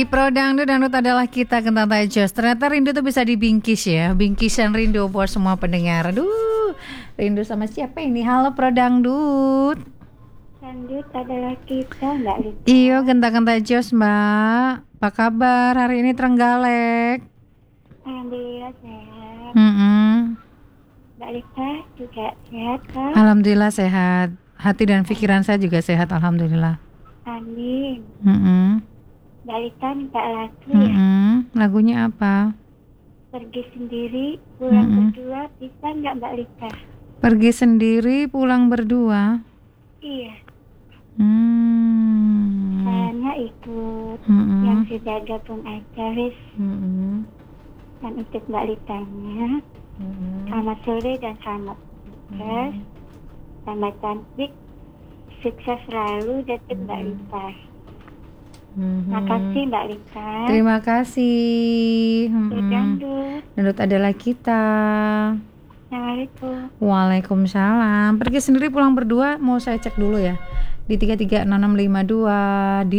Pro Dangdut, dangdut adalah kita Kentata Jos. Ternyata rindu tuh bisa dibingkis ya. Bingkisan rindu buat semua pendengar. Aduh, rindu sama siapa ini? Halo Pro Dangdut. Dangdut adalah kita, Mbak Lita. Iyo, Kentata Jos Mbak. Apa kabar hari ini Trenggalek? Alhamdulillah sehat. Mbak Lita juga sehat kan? Alhamdulillah sehat. Hati dan pikiran saya juga sehat. Alhamdulillah. Amin. Mbak Lita minta lagu ya. Lagunya apa? Pergi sendiri, pulang berdua, bisa nggak Mbak Lita? Pergi sendiri, pulang berdua. Iya. Saya ikut yang sudah gabung aja, Riz. Dan untuk Mbak Litanya, selamat sore dan selamat sukses. Selamat cantik, sukses selalu dari Mbak Lita. Makasih Mbak Lita. Terima kasih. Dangdut adalah kita. Assalamualaikum. Waalaikumsalam. Pergi sendiri pulang berdua. Mau saya cek dulu ya di 336652 di